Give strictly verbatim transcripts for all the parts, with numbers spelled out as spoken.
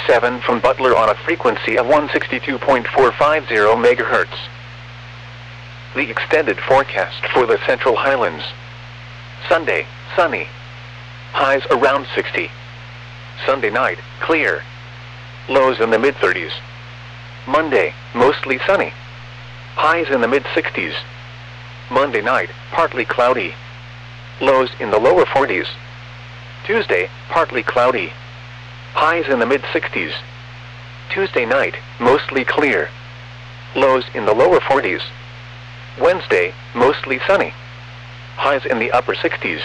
fifty-seven from Butler on a frequency of one sixty-two point four five zero megahertz. The extended forecast for the Central Highlands. Sunday, sunny. Highs around sixty. Sunday night, clear. Lows in the mid thirties. Monday, mostly sunny. Highs in the mid sixties. Monday night, partly cloudy. Lows in the lower forties. Tuesday, partly cloudy. Highs in the mid sixties. Tuesday night, mostly clear. Lows in the lower forties. Wednesday, mostly sunny. Highs in the upper sixties.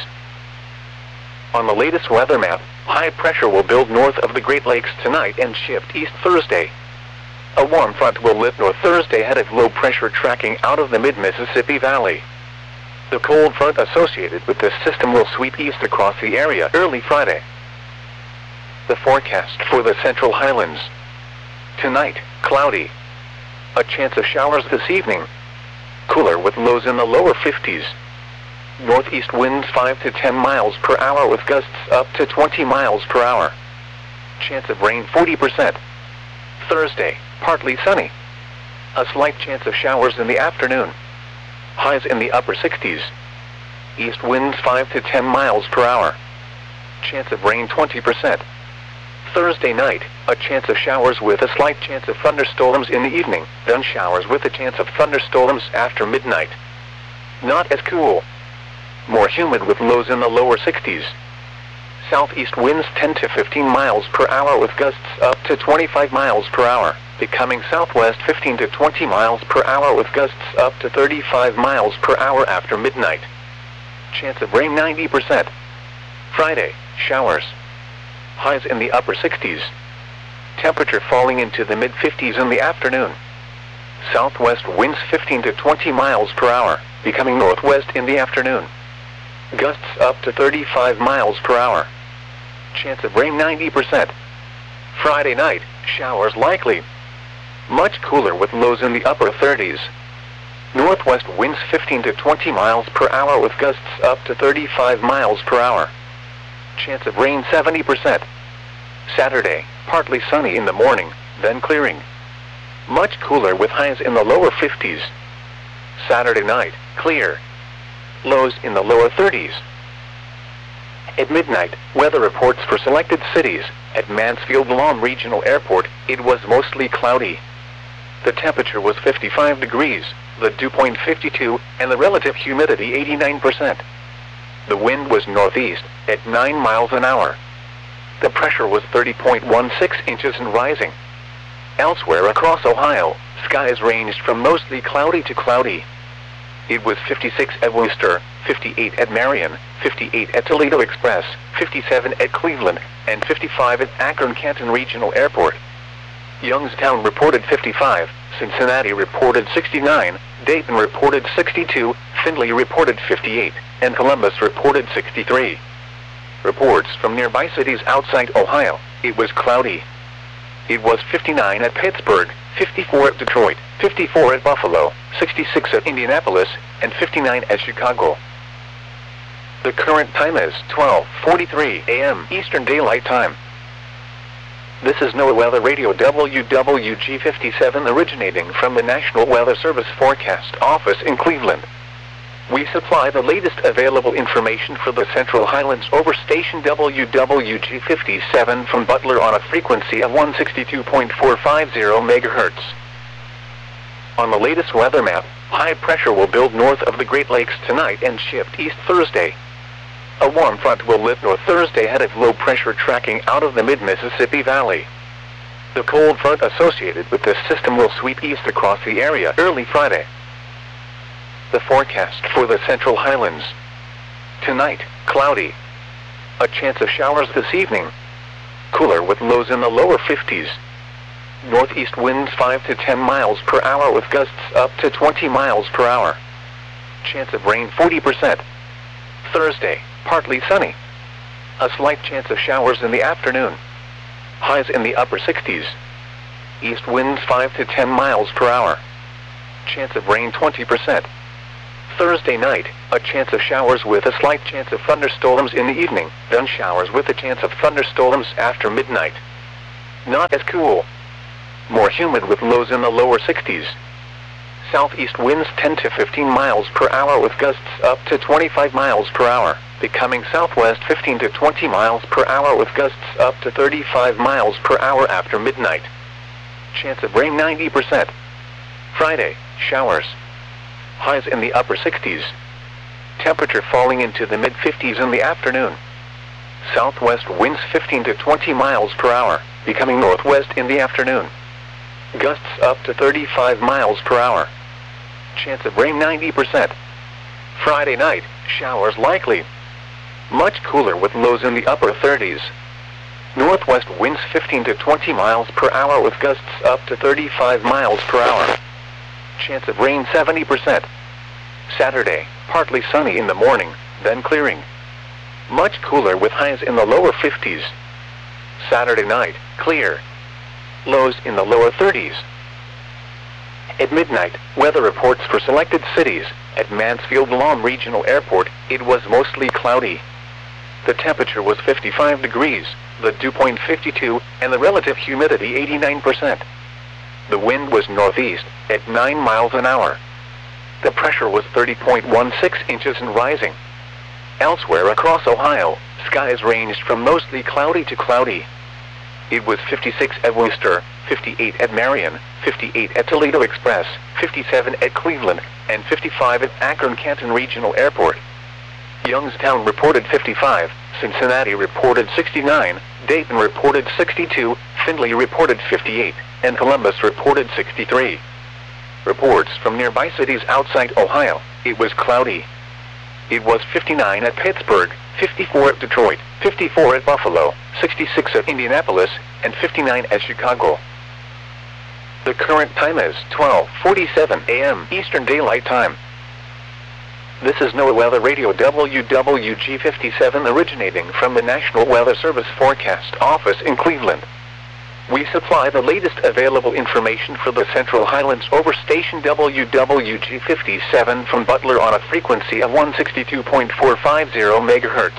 On the latest weather map, high pressure will build north of the Great Lakes tonight and shift east Thursday. A warm front will lift north Thursday ahead of low pressure tracking out of the mid-Mississippi Valley. The cold front associated with this system will sweep east across the area early Friday. The forecast for the Central Highlands. Tonight, cloudy. A chance of showers this evening. Cooler with lows in the lower fifties. Northeast winds five to ten miles per hour with gusts up to twenty miles per hour. Chance of rain forty percent. Thursday, partly sunny. A slight chance of showers in the afternoon. Highs in the upper sixties. East winds five to ten miles per hour. Chance of rain twenty percent. Thursday night, a chance of showers with a slight chance of thunderstorms in the evening, then showers with a chance of thunderstorms after midnight. Not as cool. More humid with lows in the lower sixties. Southeast winds ten to fifteen miles per hour with gusts up to twenty-five miles per hour, becoming southwest fifteen to twenty miles per hour with gusts up to thirty-five miles per hour after midnight. Chance of rain ninety percent. Friday, showers. Highs in the upper sixties. Temperature falling into the mid fifties in the afternoon. Southwest winds fifteen to twenty miles per hour, becoming northwest in the afternoon. Gusts up to thirty-five miles per hour. Chance of rain ninety percent. Friday night, showers likely. Much cooler with lows in the upper thirties. Northwest winds fifteen to twenty miles per hour with gusts up to thirty-five miles per hour. Chance of rain seventy percent. Saturday, partly sunny in the morning, then clearing. Much cooler with highs in the lower fifties. Saturday night, clear. Lows in the lower thirties. At midnight, weather reports for selected cities. At Mansfield-Lam Regional Airport, it was mostly cloudy. The temperature was fifty-five degrees, the dew point fifty-two, and the relative humidity eighty-nine percent. The wind was northeast, at nine miles an hour. The pressure was thirty point one six inches and rising. Elsewhere across Ohio, skies ranged from mostly cloudy to cloudy. It was fifty-six at Wooster, fifty-eight at Marion, fifty-eight at Toledo Express, fifty-seven at Cleveland, and fifty-five at Akron-Canton Regional Airport. Youngstown reported fifty-five, Cincinnati reported sixty-nine, Dayton reported sixty-two, Findlay reported fifty-eight, and Columbus reported sixty-three. Reports from nearby cities outside Ohio, it was cloudy. It was fifty-nine at Pittsburgh, fifty-four at Detroit, fifty-four at Buffalo, sixty-six at Indianapolis, and fifty-nine at Chicago. The current time is twelve forty-three a m Eastern Daylight Time. This is NOAA Weather Radio W W G fifty-seven originating from the National Weather Service Forecast Office in Cleveland. We supply the latest available information for the Central Highlands over station W W G fifty-seven from Butler on a frequency of one sixty-two point four five zero megahertz. On the latest weather map, high pressure will build north of the Great Lakes tonight and shift east Thursday. A warm front will lift north Thursday ahead of low pressure tracking out of the mid-Mississippi Valley. The cold front associated with this system will sweep east across the area early Friday. The forecast for the Central Highlands. Tonight, cloudy. A chance of showers this evening. Cooler with lows in the lower fifties. Northeast winds five to ten miles per hour with gusts up to twenty miles per hour. Chance of rain forty percent. Thursday, partly sunny. A slight chance of showers in the afternoon. Highs in the upper sixties. East winds five to ten miles per hour. Chance of rain twenty percent. Thursday night, a chance of showers with a slight chance of thunderstorms in the evening, then showers with a chance of thunderstorms after midnight. Not as cool. More humid with lows in the lower sixties. Southeast winds ten to fifteen miles per hour with gusts up to twenty-five miles per hour, becoming southwest fifteen to twenty miles per hour with gusts up to thirty-five miles per hour after midnight. Chance of rain ninety percent. Friday, showers. Highs in the upper sixties. Temperature falling into the mid fifties in the afternoon. Southwest winds fifteen to twenty miles per hour, becoming northwest in the afternoon. Gusts up to thirty-five miles per hour. Chance of rain ninety percent. Friday night, showers likely. Much cooler with lows in the upper thirties. Northwest winds fifteen to twenty miles per hour with gusts up to thirty-five miles per hour. Chance of rain seventy percent. Saturday, partly sunny in the morning, then clearing. Much cooler with highs in the lower fifties. Saturday night, clear. Lows in the lower thirties. At midnight, weather reports for selected cities. At Mansfield-Lam Regional Airport, it was mostly cloudy. The temperature was fifty-five degrees, the dew point fifty-two, and the relative humidity eighty-nine percent. The wind was northeast, at nine miles an hour. The pressure was thirty point one six inches and rising. Elsewhere across Ohio, skies ranged from mostly cloudy to cloudy. It was fifty-six at Wooster, fifty-eight at Marion, fifty-eight at Toledo Express, fifty-seven at Cleveland, and fifty-five at Akron-Canton Regional Airport. Youngstown reported fifty-five, Cincinnati reported sixty-nine, Dayton reported sixty-two, Findlay reported fifty-eight, and Columbus reported sixty-three. Reports from nearby cities outside Ohio, it was cloudy. It was fifty-nine at Pittsburgh, fifty-four at Detroit, fifty-four at Buffalo, sixty-six at Indianapolis, and fifty-nine at Chicago. The current time is twelve forty-seven a m Eastern Daylight Time. This is NOAA Weather Radio W W G fifty-seven originating from the National Weather Service Forecast Office in Cleveland. We supply the latest available information for the Central Highlands over station W W G fifty-seven from Butler on a frequency of one sixty-two point four five zero megahertz.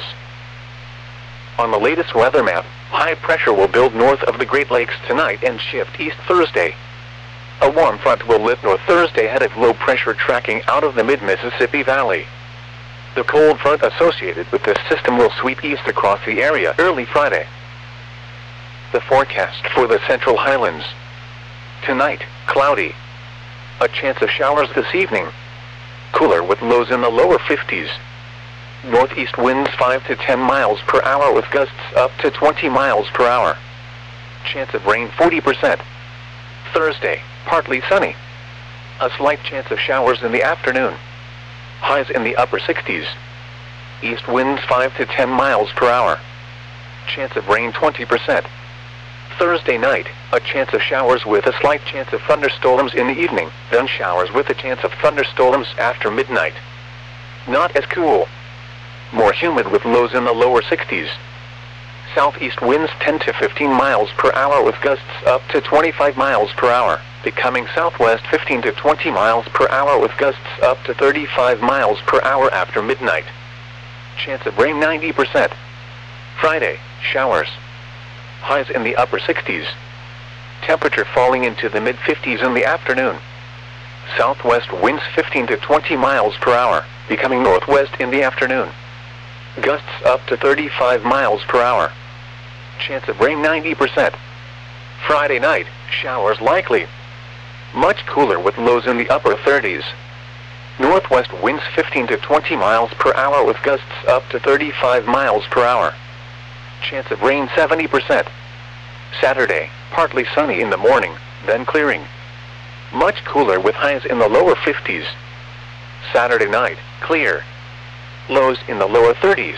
On the latest weather map, high pressure will build north of the Great Lakes tonight and shift east Thursday. A warm front will lift north Thursday ahead of low pressure tracking out of the mid-Mississippi Valley. The cold front associated with this system will sweep east across the area early Friday. The forecast for the Central Highlands. Tonight, cloudy. A chance of showers this evening. Cooler with lows in the lower fifties. Northeast winds five to ten miles per hour with gusts up to twenty miles per hour. Chance of rain forty percent. Thursday, partly sunny. A slight chance of showers in the afternoon. Highs in the upper sixties. East winds five to ten miles per hour. Chance of rain twenty percent. Thursday night, a chance of showers with a slight chance of thunderstorms in the evening, then showers with a chance of thunderstorms after midnight. Not as cool. More humid with lows in the lower sixties. Southeast winds ten to fifteen miles per hour with gusts up to twenty-five miles per hour, becoming southwest fifteen to twenty miles per hour with gusts up to thirty-five miles per hour after midnight. Chance of rain ninety percent. Friday, showers. Highs in the upper sixties. Temperature falling into the mid fifties in the afternoon. Southwest winds fifteen to twenty miles per hour, becoming northwest in the afternoon. Gusts up to thirty-five miles per hour. Chance of rain ninety percent. Friday night, showers likely. Much cooler with lows in the upper thirties. Northwest winds fifteen to twenty miles per hour with gusts up to thirty-five miles per hour. Chance of rain seventy percent. Saturday, partly sunny in the morning, then clearing. Much cooler with highs in the lower fifties. Saturday night, clear. Lows in the lower thirties.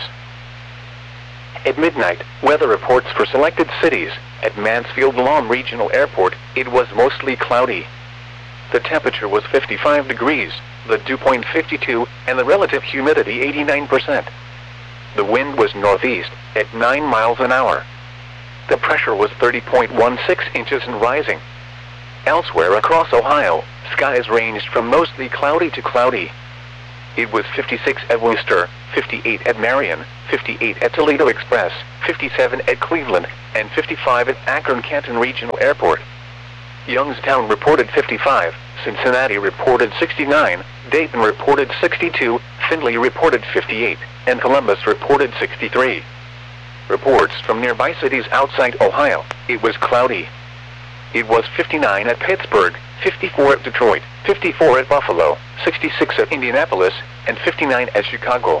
At midnight, weather reports for selected cities. At Mansfield-Lam Regional Airport, it was mostly cloudy. The temperature was fifty-five degrees, the dew point fifty-two, and the relative humidity eighty-nine percent. The wind was northeast, at nine miles an hour. The pressure was thirty point one six inches and rising. Elsewhere across Ohio, skies ranged from mostly cloudy to cloudy. It was fifty-six at Wooster, fifty-eight at Marion, fifty-eight at Toledo Express, fifty-seven at Cleveland, and fifty-five at Akron-Canton Regional Airport. Youngstown reported fifty-five, Cincinnati reported sixty-nine, Dayton reported sixty-two, Findlay reported fifty-eight, and Columbus reported sixty-three. Reports from nearby cities outside Ohio, it was cloudy. It was fifty-nine at Pittsburgh, fifty-four at Detroit, fifty-four at Buffalo, sixty-six at Indianapolis, and fifty-nine at Chicago.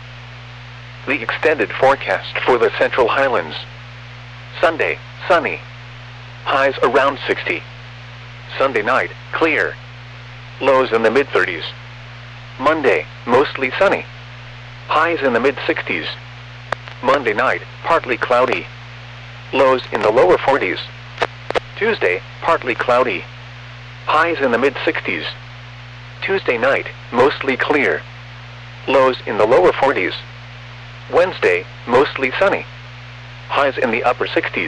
The extended forecast for the Central Highlands. Sunday, sunny. Highs around sixty. Sunday night, clear. Lows in the mid thirties. Monday, mostly sunny. Highs in the mid sixties. Monday night, partly cloudy. Lows in the lower forties. Tuesday, partly cloudy. Highs in the mid sixties. Tuesday night, mostly clear. Lows in the lower forties. Wednesday, mostly sunny. Highs in the upper sixties.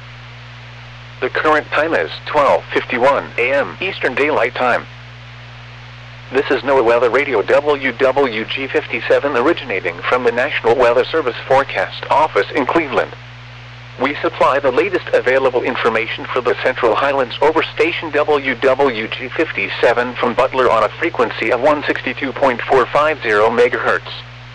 The current time is twelve fifty-one a m Eastern Daylight Time. This is NOAA Weather Radio W W G fifty-seven originating from the National Weather Service Forecast Office in Cleveland. We supply the latest available information for the Central Highlands over station W W G fifty-seven from Butler on a frequency of one sixty-two point four five zero megahertz.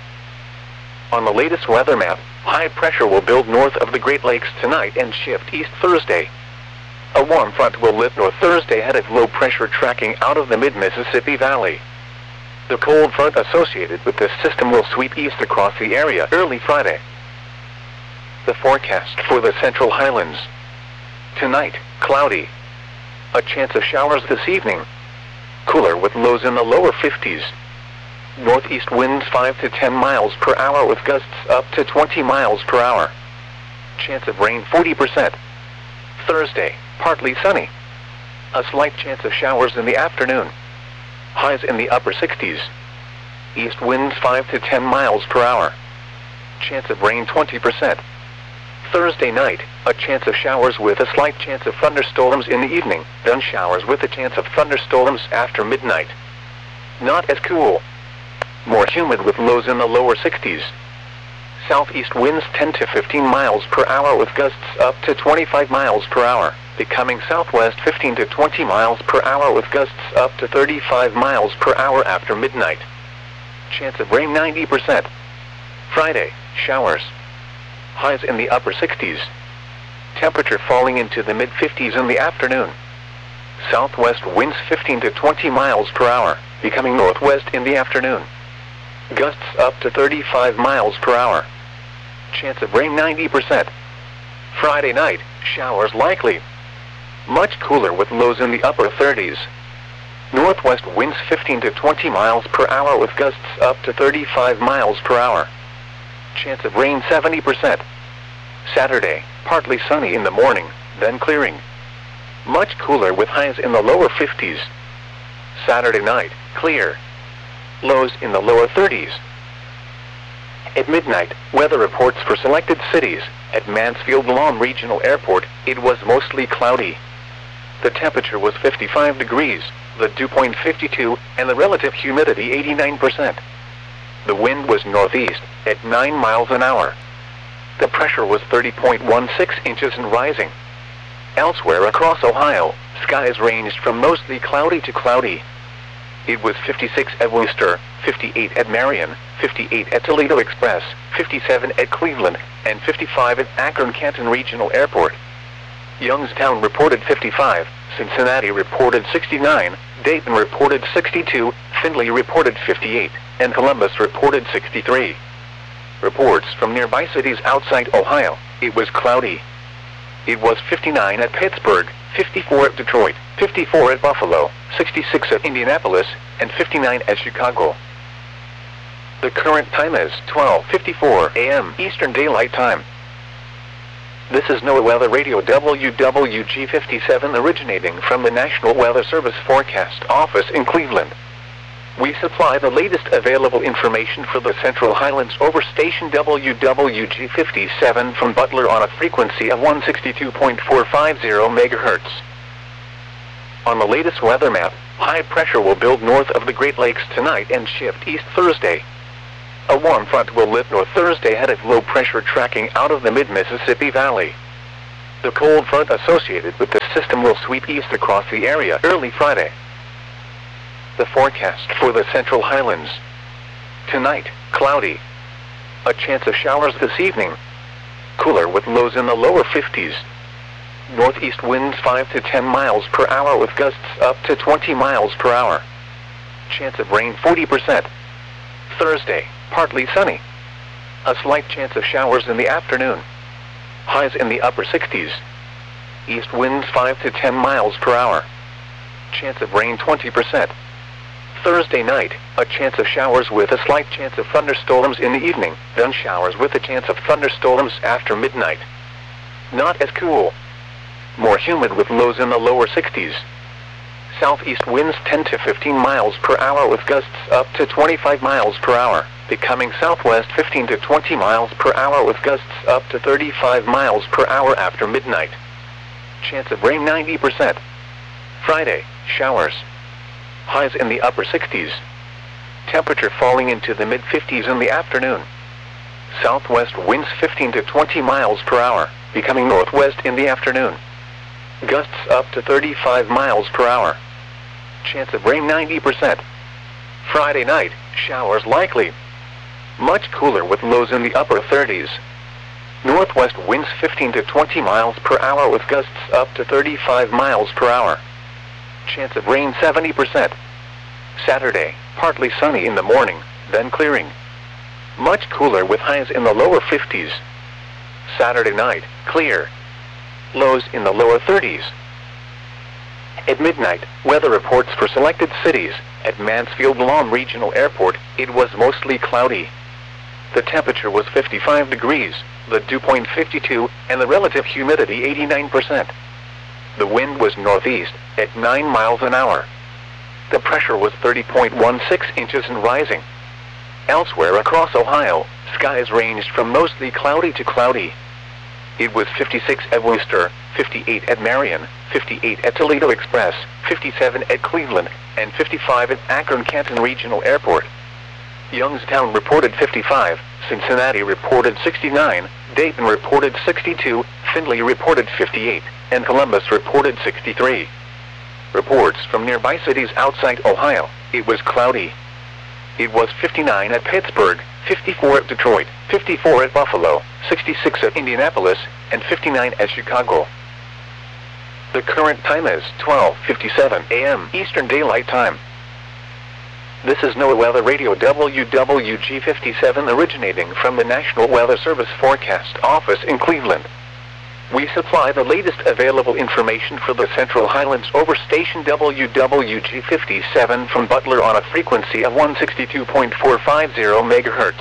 On the latest weather map, high pressure will build north of the Great Lakes tonight and shift east Thursday. A warm front will lift north Thursday ahead of low pressure tracking out of the mid-Mississippi Valley. The cold front associated with this system will sweep east across the area early Friday. The forecast for the Central Highlands. Tonight, cloudy. A chance of showers this evening. Cooler with lows in the lower fifties. Northeast winds five to ten miles per hour with gusts up to twenty miles per hour. Chance of rain forty percent. Thursday, partly sunny. A slight chance of showers in the afternoon. Highs in the upper sixties. East winds five to ten miles per hour. Chance of rain twenty percent. Thursday night, a chance of showers with a slight chance of thunderstorms in the evening, then showers with a chance of thunderstorms after midnight. Not as cool. More humid with lows in the lower sixties. Southeast winds ten to fifteen miles per hour with gusts up to twenty-five miles per hour, becoming southwest fifteen to twenty miles per hour with gusts up to thirty-five miles per hour after midnight. Chance of rain ninety percent. Friday, showers. Highs in the upper sixties. Temperature falling into the mid fifties in the afternoon. Southwest winds fifteen to twenty miles per hour, becoming northwest in the afternoon. Gusts up to thirty-five miles per hour. Chance of rain ninety percent. Friday night, showers likely. Much cooler with lows in the upper thirties. Northwest winds fifteen to twenty miles per hour with gusts up to thirty-five miles per hour. Chance of rain seventy percent. Saturday, partly sunny in the morning, then clearing. Much cooler with highs in the lower fifties. Saturday night, clear. Lows in the lower thirties. At midnight, weather reports for selected cities. At Mansfield Lawn Regional Airport, it was mostly cloudy. The temperature was fifty-five degrees, the dew point fifty-two, and the relative humidity eighty-nine percent. The wind was northeast, at nine miles an hour. The pressure was thirty point one six inches and rising. Elsewhere across Ohio, skies ranged from mostly cloudy to cloudy. It was fifty-six at Wooster, fifty-eight at Marion, fifty-eight at Toledo Express, fifty-seven at Cleveland, and fifty-five at Akron-Canton Regional Airport. Youngstown reported fifty-five, Cincinnati reported sixty-nine, Dayton reported sixty-two, Findlay reported fifty-eight, and Columbus reported sixty-three. Reports from nearby cities outside Ohio, it was cloudy. It was fifty-nine at Pittsburgh, fifty-four at Detroit, fifty-four at Buffalo, sixty-six at Indianapolis, and fifty-nine at Chicago. The current time is twelve fifty-four a m Eastern Daylight Time. This is NOAA Weather Radio W W G fifty-seven originating from the National Weather Service Forecast Office in Cleveland. We supply the latest available information for the Central Highlands over station W W G fifty-seven from Butler on a frequency of one sixty-two point four five zero megahertz. On the latest weather map, high pressure will build north of the Great Lakes tonight and shift east Thursday. A warm front will lift north Thursday ahead of low pressure tracking out of the mid-Mississippi Valley. The cold front associated with the system will sweep east across the area early Friday. The forecast for the Central Highlands. Tonight, cloudy. A chance of showers this evening. Cooler with lows in the lower fifties. Northeast winds five to ten miles per hour with gusts up to twenty miles per hour. Chance of rain forty percent. Thursday, partly sunny. A slight chance of showers in the afternoon. Highs in the upper sixties. East winds five to ten miles per hour. Chance of rain twenty percent. Thursday night, a chance of showers with a slight chance of thunderstorms in the evening, then showers with a chance of thunderstorms after midnight. Not as cool. More humid with lows in the lower sixties. Southeast winds ten to fifteen miles per hour with gusts up to twenty-five miles per hour, becoming southwest fifteen to twenty miles per hour with gusts up to thirty-five miles per hour after midnight. Chance of rain ninety percent. Friday, showers. Highs in the upper sixties. Temperature falling into the mid-fifties in the afternoon. Southwest winds fifteen to twenty miles per hour, becoming northwest in the afternoon. Gusts up to thirty-five miles per hour. Chance of rain ninety percent. Friday night, showers likely. Much cooler with lows in the upper thirties. Northwest winds fifteen to twenty miles per hour with gusts up to thirty-five miles per hour. Chance of rain seventy percent. Saturday, partly sunny in the morning, then clearing. Much cooler with highs in the lower fifties. Saturday night, clear. Lows in the lower thirties. At midnight, weather reports for selected cities. At Mansfield Lawn Regional Airport, it was mostly cloudy. The temperature was fifty-five degrees, the dew point fifty-two, and the relative humidity eighty-nine percent. The wind was northeast, at nine miles an hour. The pressure was thirty point one six inches and rising. Elsewhere across Ohio, skies ranged from mostly cloudy to cloudy. It was fifty-six at Wooster, fifty-eight at Marion, fifty-eight at Toledo Express, fifty-seven at Cleveland, and fifty-five at Akron-Canton Regional Airport. Youngstown reported fifty-five, Cincinnati reported sixty-nine, Dayton reported sixty-two, Findlay reported fifty-eight, and Columbus reported sixty-three. Reports from nearby cities outside Ohio, it was cloudy. It was fifty-nine at Pittsburgh, fifty-four at Detroit, fifty-four at Buffalo, sixty-six at Indianapolis, and fifty-nine at Chicago. The current time is twelve fifty-seven a m Eastern Daylight Time. This is NOAA Weather Radio W W G fifty-seven originating from the National Weather Service Forecast Office in Cleveland. We supply the latest available information for the Central Highlands over station W W G fifty-seven from Butler on a frequency of one sixty-two point four five zero megahertz.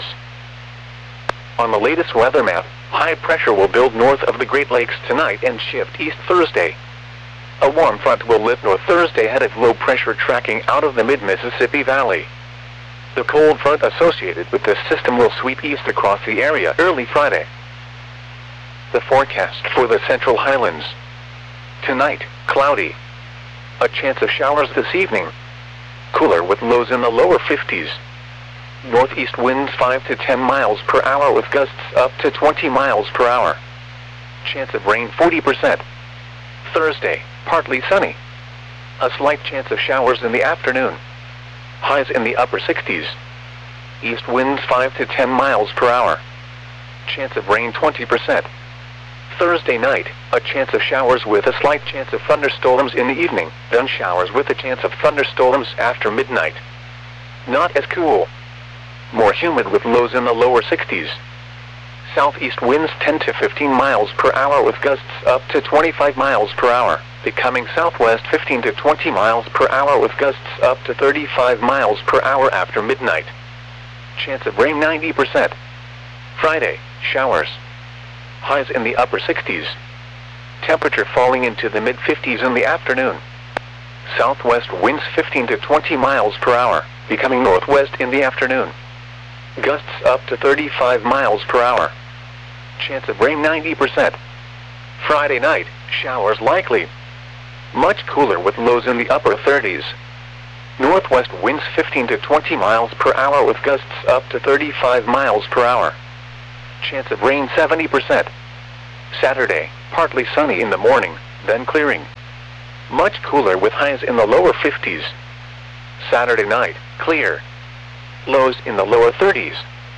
On the latest weather map, high pressure will build north of the Great Lakes tonight and shift east Thursday. A warm front will lift north Thursday ahead of low pressure tracking out of the mid-Mississippi Valley. The cold front associated with this system will sweep east across the area early Friday. The forecast for the Central Highlands. Tonight, cloudy. A chance of showers this evening. Cooler with lows in the lower fifties. Northeast winds five to ten miles per hour with gusts up to twenty miles per hour. Chance of rain forty percent. Thursday, partly sunny. A slight chance of showers in the afternoon. Highs in the upper sixties. East winds five to ten miles per hour. Chance of rain twenty percent. Thursday night, a chance of showers with a slight chance of thunderstorms in the evening, then showers with a chance of thunderstorms after midnight. Not as cool. More humid with lows in the lower sixties. Southeast winds ten to fifteen miles per hour with gusts up to twenty-five miles per hour, becoming southwest fifteen to twenty miles per hour with gusts up to thirty-five miles per hour after midnight. Chance of rain ninety percent. Friday, showers. Highs in the upper sixties. Temperature falling into the mid-fifties in the afternoon. Southwest winds fifteen to twenty miles per hour, becoming northwest in the afternoon. Gusts up to thirty-five miles per hour. Chance of rain ninety percent. Friday night, showers likely. Much cooler with lows in the upper thirties. Northwest winds fifteen to twenty miles per hour with gusts up to thirty-five miles per hour. Chance of rain seventy percent. Saturday, partly sunny in the morning, then clearing. Much cooler with highs in the lower fifties. Saturday night, clear. Lows in the lower thirties.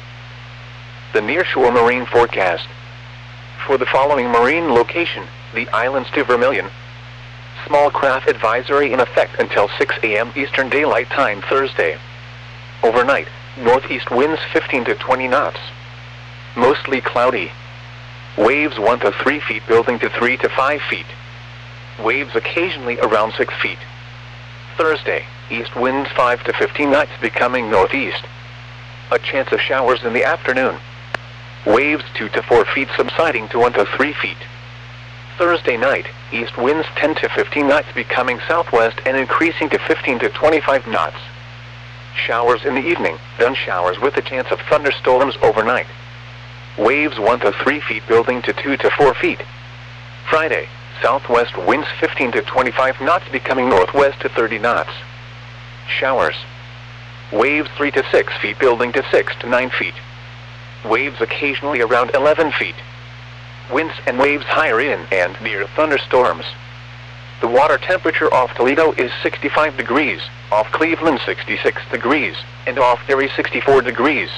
The nearshore marine forecast. For the following marine location, the islands to Vermilion. Small craft advisory in effect until six A M Eastern Daylight Time Thursday. Overnight, northeast winds fifteen to twenty knots. Mostly cloudy. Waves one to three feet building to three to five feet. Waves occasionally around six feet. Thursday, east winds five to fifteen knots becoming northeast. A chance of showers in the afternoon. Waves two to four feet subsiding to one to three feet. Thursday night, east winds ten to fifteen knots becoming southwest and increasing to fifteen to twenty-five knots. Showers in the evening, then showers with a chance of thunderstorms overnight. Waves one to three feet building to two to four feet. Friday, southwest winds fifteen to twenty-five knots becoming northwest to thirty knots. Showers. Waves three to six feet building to six to nine feet. Waves occasionally around eleven feet. Winds and waves higher in and near thunderstorms. The water temperature off Toledo is sixty-five degrees, off Cleveland sixty-six degrees, and off Erie sixty-four degrees.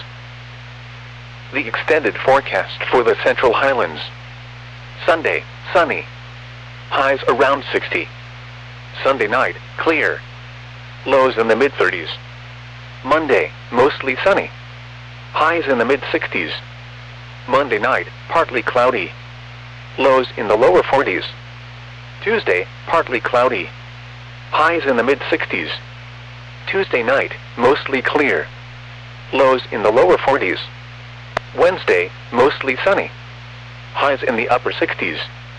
The extended forecast for the Central Highlands. Sunday, sunny. Highs around sixty. Sunday night, clear. Lows in the mid thirties. Monday, mostly sunny. Highs in the mid sixties. Monday night, partly cloudy. Lows in the lower forties. Tuesday, partly cloudy. Highs in the mid sixties. Tuesday night, mostly clear. Lows in the lower forties. Wednesday, mostly sunny. Highs in the upper sixties.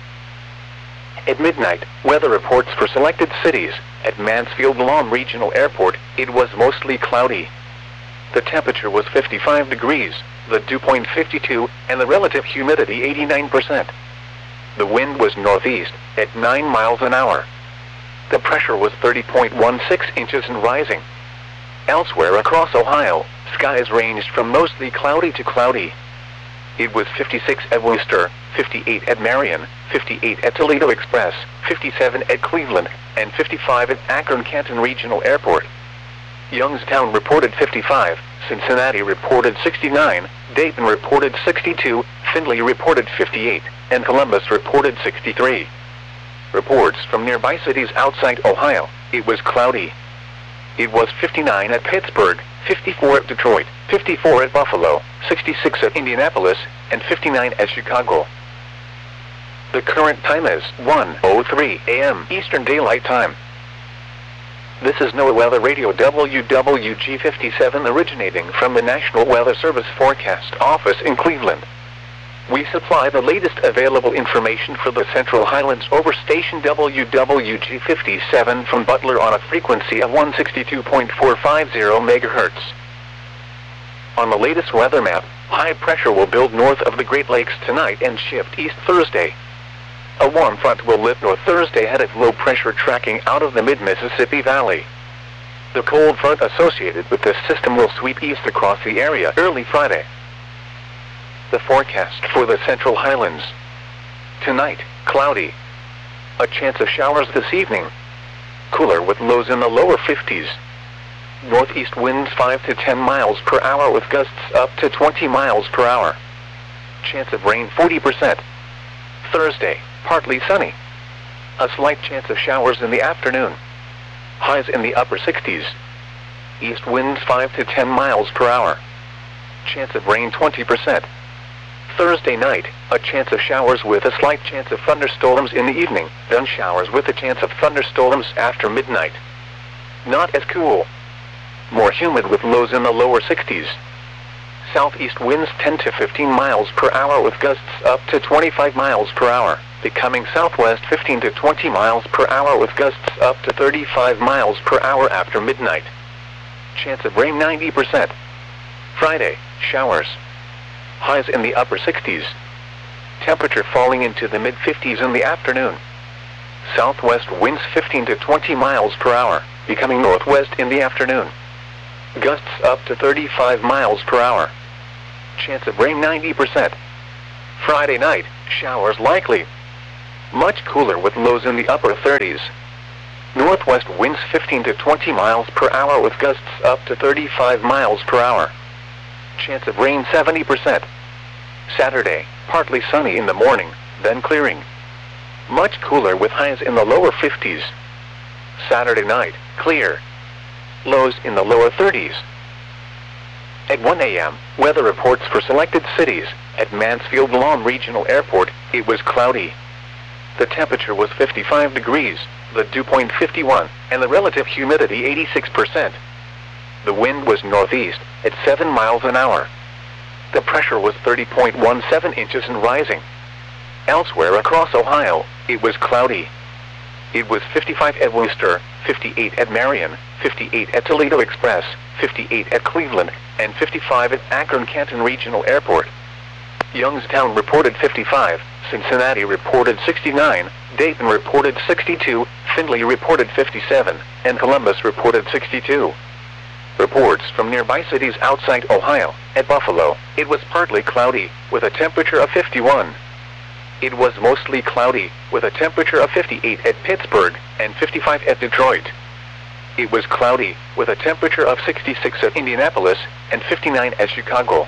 At midnight, weather reports for selected cities. At Mansfield-Lom Regional Airport, it was mostly cloudy. The temperature was fifty-five degrees, the dew point fifty-two, and the relative humidity eighty-nine percent. The wind was northeast, at nine miles an hour. The pressure was thirty point one six inches and rising. Elsewhere across Ohio, skies ranged from mostly cloudy to cloudy. It was fifty-six at Worcester, fifty-eight at Marion, fifty-eight at Toledo Express, fifty-seven at Cleveland, and fifty-five at Akron-Canton Regional Airport. Youngstown reported fifty-five, Cincinnati reported sixty-nine, Dayton reported sixty-two, Findlay reported fifty-eight, and Columbus reported sixty-three. Reports from nearby cities outside Ohio, it was cloudy. It was fifty-nine at Pittsburgh, fifty-four at Detroit, fifty-four at Buffalo, sixty-six at Indianapolis, and fifty-nine at Chicago. The current time is one oh three A M Eastern Daylight Time. This is NOAA Weather Radio W W G fifty-seven originating from the National Weather Service Forecast Office in Cleveland. We supply the latest available information for the Central Highlands over station W W G fifty-seven from Butler on a frequency of one sixty-two point four five zero megahertz. On the latest weather map, high pressure will build north of the Great Lakes tonight and shift east Thursday. A warm front will lift north Thursday ahead of low pressure tracking out of the mid-Mississippi Valley. The cold front associated with this system will sweep east across the area early Friday. The forecast for the Central Highlands. Tonight, cloudy. A chance of showers this evening. Cooler with lows in the lower fifties. Northeast winds five to ten miles per hour with gusts up to twenty miles per hour. Chance of rain forty percent. Thursday, partly sunny. A slight chance of showers in the afternoon. Highs in the upper sixties. East winds five to ten miles per hour. Chance of rain twenty percent. Thursday night, a chance of showers with a slight chance of thunderstorms in the evening, then showers with a chance of thunderstorms after midnight. Not as cool. More humid with lows in the lower sixties. Southeast winds ten to fifteen miles per hour with gusts up to twenty-five miles per hour, becoming southwest fifteen to twenty miles per hour with gusts up to thirty-five miles per hour after midnight. Chance of rain ninety percent. Friday, showers. Highs in the upper sixties. Temperature falling into the mid fifties in the afternoon. Southwest winds fifteen to twenty miles per hour, becoming northwest in the afternoon. Gusts up to thirty-five miles per hour. Chance of rain ninety percent. Friday night, showers likely. Much cooler with lows in the upper thirties. Northwest winds fifteen to twenty miles per hour with gusts up to thirty-five miles per hour. Chance of rain seventy percent. Saturday, partly sunny in the morning, then clearing. Much cooler with highs in the lower fifties. Saturday night, clear. Lows in the lower thirties. At one A M, weather reports for selected cities. At Mansfield Lawn Regional Airport, it was cloudy. The temperature was fifty-five degrees, the dew point fifty-one, and the relative humidity eighty-six percent. The wind was northeast, at seven miles an hour. The pressure was thirty point one seven inches and rising. Elsewhere across Ohio, it was cloudy. It was fifty-five at Wooster, fifty-eight at Marion, fifty-eight at Toledo Express, fifty-eight at Cleveland, and fifty-five at Akron-Canton Regional Airport. Youngstown reported fifty-five, Cincinnati reported sixty-nine, Dayton reported sixty-two, Findlay reported fifty-seven, and Columbus reported sixty-two. Reports from nearby cities outside Ohio. At Buffalo, it was partly cloudy, with a temperature of fifty-one. It was mostly cloudy, with a temperature of fifty-eight at Pittsburgh, and fifty-five at Detroit. It was cloudy, with a temperature of sixty-six at Indianapolis, and fifty-nine at Chicago.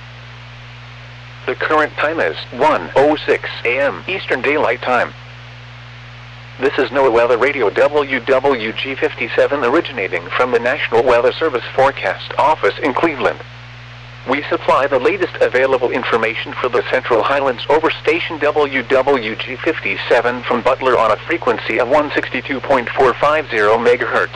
The current time is one oh six A M Eastern Daylight Time. This is NOAA Weather Radio W W G fifty-seven originating from the National Weather Service Forecast Office in Cleveland. We supply the latest available information for the Central Highlands over station W W G fifty-seven from Butler on a frequency of one sixty-two point four five zero megahertz.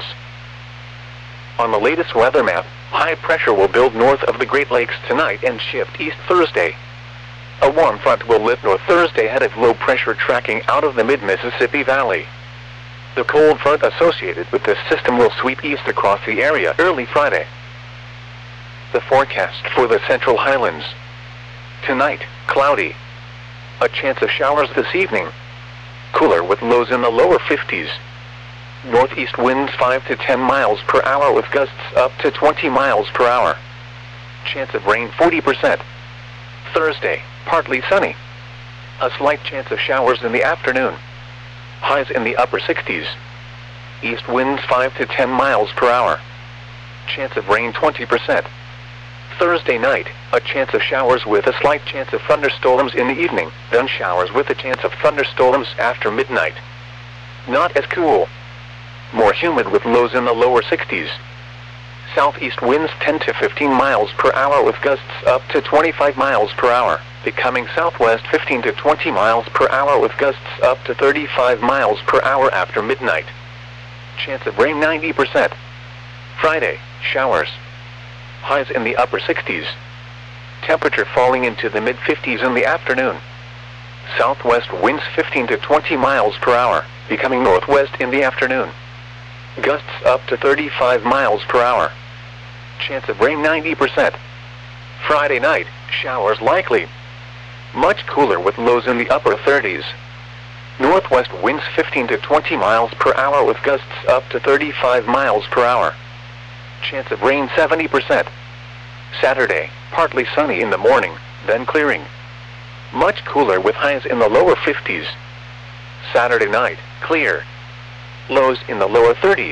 On the latest weather map, high pressure will build north of the Great Lakes tonight and shift east Thursday. A warm front will lift north Thursday ahead of low pressure tracking out of the mid-Mississippi Valley. The cold front associated with this system will sweep east across the area early Friday. The forecast for the Central Highlands. Tonight, cloudy. A chance of showers this evening. Cooler with lows in the lower fifties. Northeast winds five to ten miles per hour with gusts up to twenty miles per hour. Chance of rain forty percent. Thursday, partly sunny. A slight chance of showers in the afternoon. Highs in the upper sixties. East winds five to ten miles per hour. Chance of rain twenty percent. Thursday night, a chance of showers with a slight chance of thunderstorms in the evening, then showers with a chance of thunderstorms after midnight. Not as cool. More humid with lows in the lower sixties. Southeast winds ten to fifteen miles per hour with gusts up to twenty-five miles per hour, becoming southwest fifteen to twenty miles per hour with gusts up to thirty-five miles per hour after midnight. Chance of rain ninety percent. Friday, showers. Highs in the upper sixties. Temperature falling into the mid-fifties in the afternoon. Southwest winds fifteen to twenty miles per hour, becoming northwest in the afternoon. Gusts up to thirty-five miles per hour. Chance of rain ninety percent. Friday night, showers likely. Much cooler with lows in the upper thirties. Northwest winds fifteen to twenty miles per hour with gusts up to thirty-five miles per hour. Chance of rain seventy percent. Saturday, partly sunny in the morning, then clearing. Much cooler with highs in the lower fifties. Saturday night, clear. Lows in the lower thirties.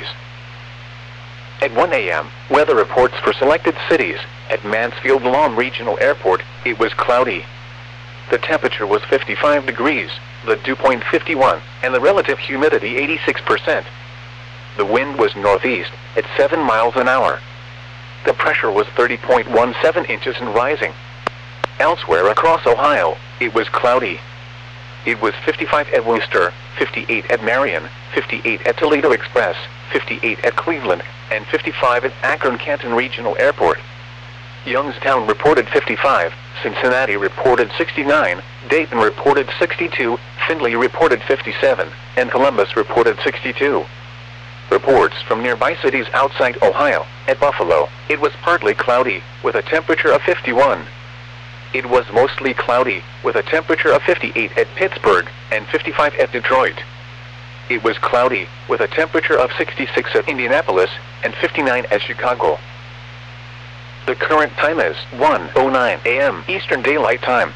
At one A M, weather reports for selected cities. At Mansfield Lawn Regional Airport, it was cloudy. The temperature was fifty-five degrees, the dew point fifty-one, and the relative humidity eighty-six percent. The wind was northeast, at seven miles an hour. The pressure was thirty point one seven inches and rising. Elsewhere across Ohio, it was cloudy. It was fifty-five at Wooster, fifty-eight at Marion, fifty-eight at Toledo Express, fifty-eight at Cleveland, and fifty-five at Akron-Canton Regional Airport. Youngstown reported fifty-five, Cincinnati reported sixty-nine, Dayton reported sixty-two, Findlay reported fifty-seven, and Columbus reported sixty-two. Reports from nearby cities outside Ohio. At Buffalo, it was partly cloudy, with a temperature of fifty-one. It was mostly cloudy, with a temperature of fifty-eight at Pittsburgh, and fifty-five at Detroit. it was cloudy, with a temperature of sixty-six at Indianapolis and fifty-nine at Chicago. The current time is one oh nine a m Eastern Daylight Time.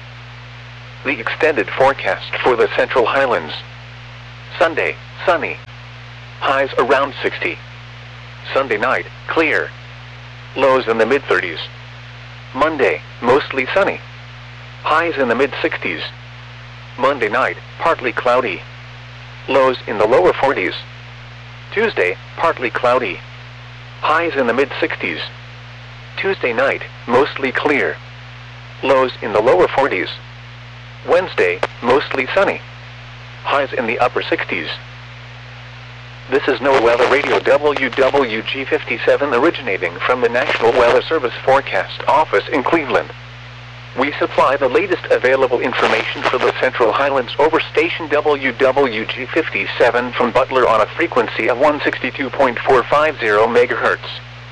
The extended forecast for the Central Highlands. Sunday, sunny. Highs around sixty. Sunday night, clear. Lows in the mid thirties. Monday, mostly sunny. Highs in the mid sixties. Monday night, partly cloudy. Lows in the lower forties. Tuesday, partly cloudy. Highs in the mid sixties. Tuesday night, mostly clear. Lows in the lower forties. Wednesday, mostly sunny. Highs in the upper sixties. This is NOAA Radio W W G fifty-seven originating from the National Weather Service Forecast Office in Cleveland. We supply the latest available information for the Central Highlands over station W W G fifty-seven from Butler on a frequency of one sixty-two point four five zero megahertz.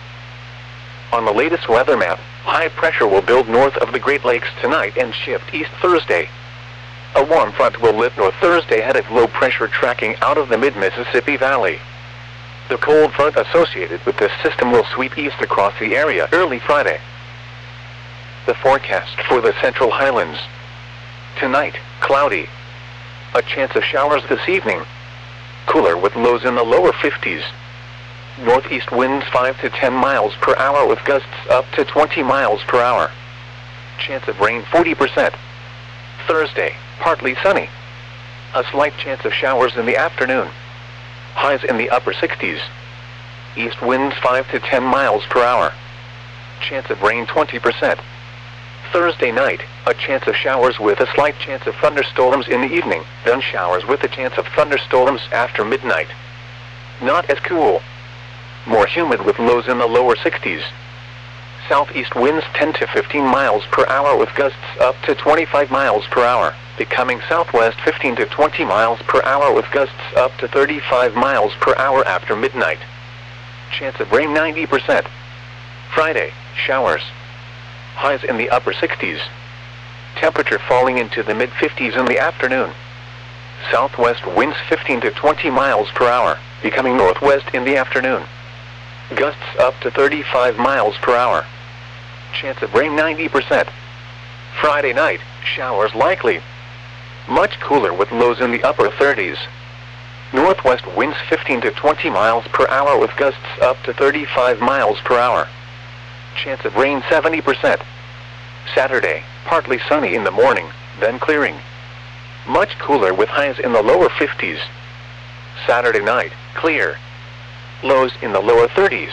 On the latest weather map, high pressure will build north of the Great Lakes tonight and shift east Thursday. A warm front will lift north Thursday headed low pressure tracking out of the mid-Mississippi Valley. The cold front associated with this system will sweep east across the area early Friday. The forecast for the Central Highlands. Tonight, cloudy. A chance of showers this evening. Cooler with lows in the lower fifties. Northeast winds five to ten miles per hour with gusts up to twenty miles per hour. Chance of rain forty percent. Thursday, partly sunny. A slight chance of showers in the afternoon. Highs in the upper sixties. East winds five to ten miles per hour. Chance of rain twenty percent. Thursday night, a chance of showers with a slight chance of thunderstorms in the evening, then showers with a chance of thunderstorms after midnight. Not as cool. More humid with lows in the lower sixties. Southeast winds ten to fifteen miles per hour with gusts up to twenty-five miles per hour, becoming southwest fifteen to twenty miles per hour with gusts up to thirty-five miles per hour after midnight. Chance of rain ninety percent. Friday, showers. Highs in the upper sixties. Temperature falling into the mid fifties in the afternoon. Southwest winds fifteen to twenty miles per hour, becoming northwest in the afternoon. Gusts up to thirty-five miles per hour. Chance of rain ninety percent. Friday night, showers likely. Much cooler with lows in the upper thirties. Northwest winds fifteen to twenty miles per hour with gusts up to thirty-five miles per hour. Chance of rain seventy percent. Saturday, partly sunny in the morning, then clearing. Much cooler with highs in the lower fifties. Saturday night, clear. Lows in the lower thirties.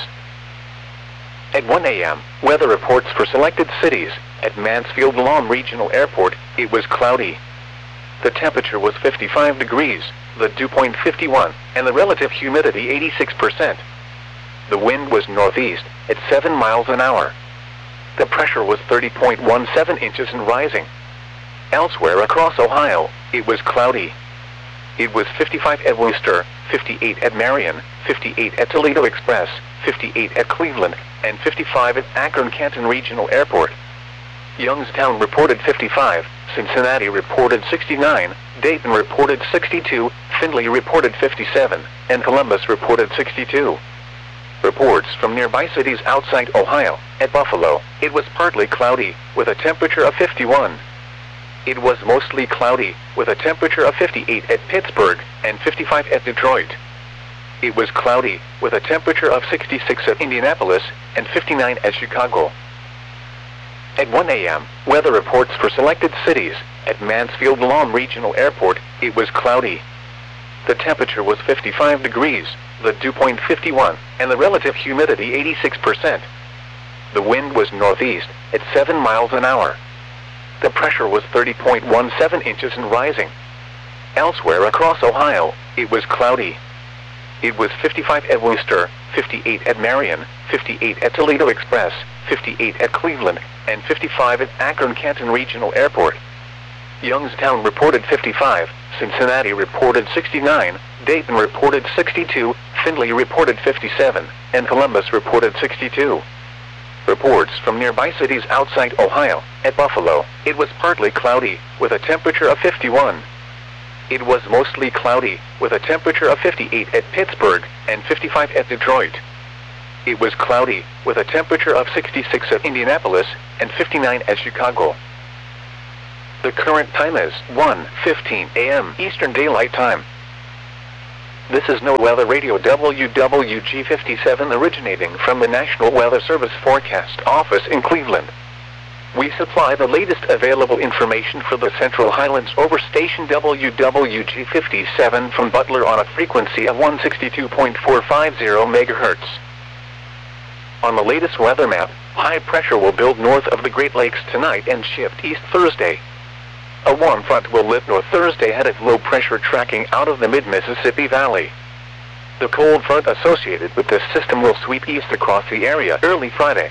At one a m, weather reports for selected cities. At Mansfield-Lahm Regional Airport, it was cloudy. The temperature was fifty-five degrees, the dew point fifty-one, and the relative humidity eighty-six percent. The wind was northeast, at seven miles an hour. The pressure was thirty point one seven inches and rising. Elsewhere across Ohio, it was cloudy. It was fifty-five at Wooster, fifty-eight at Marion, fifty-eight at Toledo Express, fifty-eight at Cleveland, and fifty-five at Akron-Canton Regional Airport. Youngstown reported fifty-five, Cincinnati reported sixty-nine, Dayton reported sixty-two, Findlay reported fifty-seven, and Columbus reported sixty-two. Reports from nearby cities outside Ohio. At Buffalo, it was partly cloudy, with a temperature of fifty-one. It was mostly cloudy, with a temperature of fifty-eight at Pittsburgh, and fifty-five at Detroit. It was cloudy, with a temperature of sixty-six at Indianapolis, and fifty-nine at Chicago. At one a m, weather reports for selected cities. At Mansfield-Lahm Regional Airport, it was cloudy. The temperature was fifty-five degrees, the dew point fifty-one, and the relative humidity eighty-six percent. The wind was northeast, at seven miles an hour. The pressure was thirty point one seven inches and rising. Elsewhere across Ohio, it was cloudy. It was fifty-five at Wooster, fifty-eight at Marion, fifty-eight at Toledo Express, fifty-eight at Cleveland, and fifty-five at Akron-Canton Regional Airport. Youngstown reported fifty-five, Cincinnati reported sixty-nine, Dayton reported sixty-two, Findlay reported fifty-seven, and Columbus reported sixty-two. Reports from nearby cities outside Ohio. At Buffalo, it was partly cloudy, with a temperature of fifty-one. It was mostly cloudy, with a temperature of fifty-eight at Pittsburgh and fifty-five at Detroit. It was cloudy, with a temperature of sixty-six at Indianapolis and fifty-nine at Chicago. The current time is one fifteen a m Eastern Daylight Time. This is NOAA Weather Radio W W G fifty-seven originating from the National Weather Service Forecast Office in Cleveland. We supply the latest available information for the Central Highlands over station W W G fifty-seven from Butler on a frequency of one sixty-two point four five zero megahertz. On the latest weather map, high pressure will build north of the Great Lakes tonight and shift east Thursday. A warm front will lift north Thursday ahead of low pressure tracking out of the mid-Mississippi Valley. The cold front associated with this system will sweep east across the area early Friday.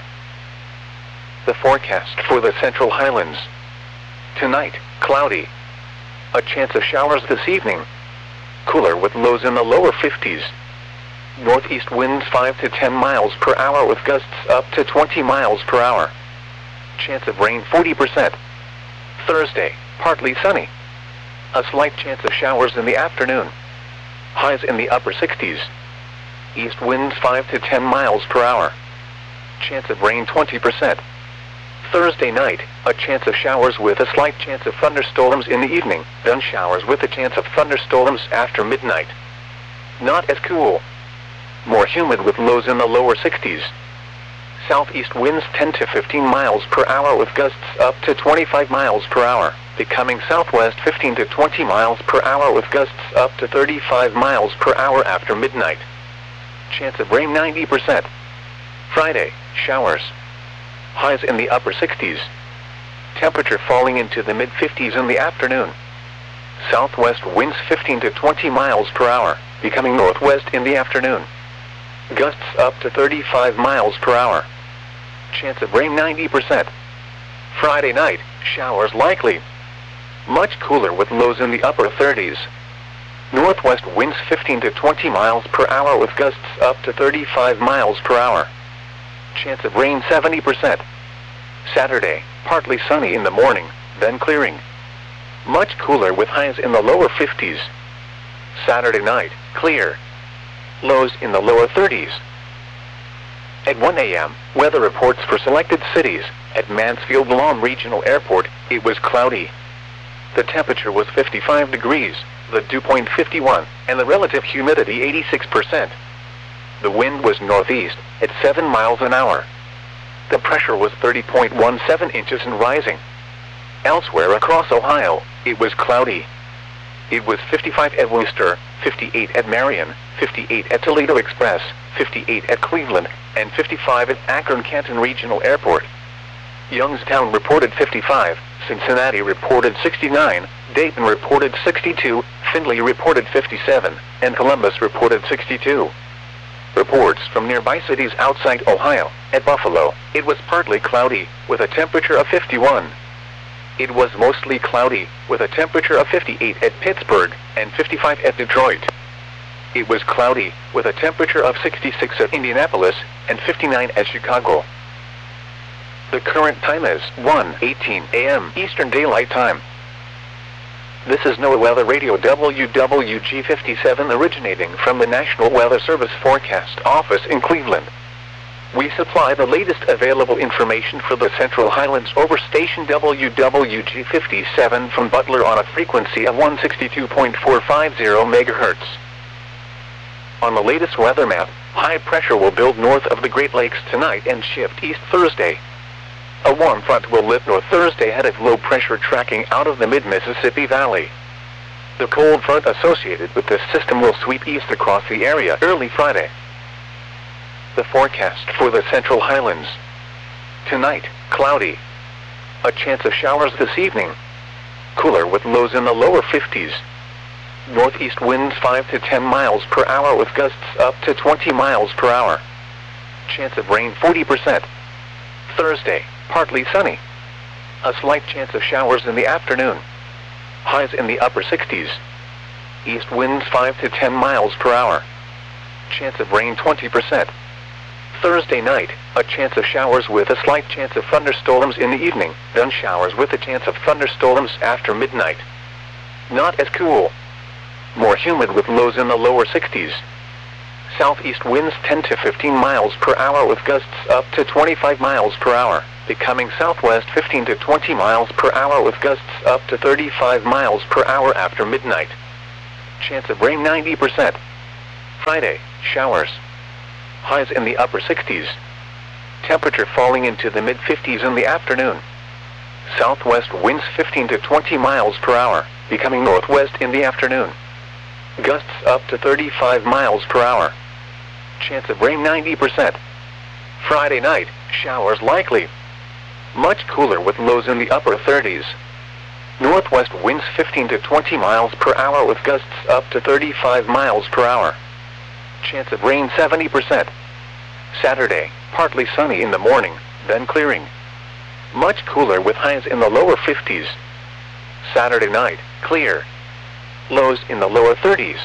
The forecast for the Central Highlands. Tonight, cloudy. A chance of showers this evening. Cooler with lows in the lower fifties. Northeast winds five to ten miles per hour with gusts up to twenty miles per hour. Chance of rain forty percent. Thursday, partly sunny. A slight chance of showers in the afternoon. Highs in the upper sixties. East winds five to ten miles per hour. Chance of rain twenty percent. Thursday night, a chance of showers with a slight chance of thunderstorms in the evening, then showers with a chance of thunderstorms after midnight. Not as cool. More humid with lows in the lower sixties. Southeast winds ten to fifteen miles per hour with gusts up to twenty-five miles per hour, becoming southwest fifteen to twenty miles per hour with gusts up to thirty-five miles per hour after midnight. Chance of rain ninety percent. Friday, showers. Highs in the upper sixties. Temperature falling into the mid-fifties in the afternoon. Southwest winds fifteen to twenty miles per hour, becoming northwest in the afternoon. Gusts up to thirty-five miles per hour. Chance of rain ninety percent. Friday night, showers likely. Much cooler with lows in the upper thirties. Northwest winds fifteen to twenty miles per hour with gusts up to thirty-five miles per hour. Chance of rain seventy percent. Saturday, partly sunny in the morning, then clearing. Much cooler with highs in the lower fifties. Saturday night, clear. Lows in the lower thirties. At one a m, weather reports for selected cities. At Mansfield Lawn Regional Airport, it was cloudy. The temperature was fifty-five degrees, the dew point fifty-one, and the relative humidity eighty-six percent. The wind was northeast, at seven miles an hour. The pressure was thirty point one seven inches and rising. Elsewhere across Ohio, it was cloudy. It was fifty-five at Worcester, fifty-eight at Marion, fifty-eight at Toledo Express, fifty-eight at Cleveland, and fifty-five at Akron-Canton Regional Airport. Youngstown reported fifty-five, Cincinnati reported sixty-nine, Dayton reported sixty-two, Findlay reported fifty-seven, and Columbus reported sixty-two. Reports from nearby cities outside Ohio. At Buffalo, it was partly cloudy, with a temperature of fifty-one. It was mostly cloudy, with a temperature of fifty-eight at Pittsburgh and fifty-five at Detroit. It was cloudy, with a temperature of sixty-six at Indianapolis and fifty-nine at Chicago. The current time is one eighteen a m Eastern Daylight Time. This is NOAA Weather Radio W W G fifty-seven originating from the National Weather Service Forecast Office in Cleveland. We supply the latest available information for the Central Highlands over station W W G fifty-seven from Butler on a frequency of one sixty-two point four five zero megahertz. On the latest weather map, high pressure will build north of the Great Lakes tonight and shift east Thursday. A warm front will lift north Thursday ahead of low pressure tracking out of the mid-Mississippi Valley. The cold front associated with this system will sweep east across the area early Friday. The forecast for the Central Highlands. Tonight, cloudy. A chance of showers this evening. Cooler with lows in the lower fifties. Northeast winds five to ten miles per hour with gusts up to twenty miles per hour. Chance of rain forty percent. Thursday, partly sunny. A slight chance of showers in the afternoon. Highs in the upper sixties. East winds five to ten miles per hour. Chance of rain twenty percent. Thursday night, a chance of showers with a slight chance of thunderstorms in the evening, then showers with a chance of thunderstorms after midnight. Not as cool. more humid with lows in the lower sixties. Southeast winds ten to fifteen miles per hour with gusts up to twenty-five miles per hour, becoming southwest fifteen to twenty miles per hour with gusts up to thirty-five miles per hour after midnight. Chance of rain ninety percent. Friday, showers. Highs in the upper sixties. Temperature falling into the mid fifties in the afternoon. Southwest winds fifteen to twenty miles per hour, becoming northwest in the afternoon. Gusts up to thirty-five miles per hour. Chance of rain ninety percent. Friday night, showers likely. Much cooler with lows in the upper thirties. Northwest winds fifteen to twenty miles per hour with gusts up to thirty-five miles per hour. Chance of rain seventy percent. Saturday, partly sunny in the morning, then clearing. Much cooler with highs in the lower fifties. Saturday night, clear. Lows in the lower thirties.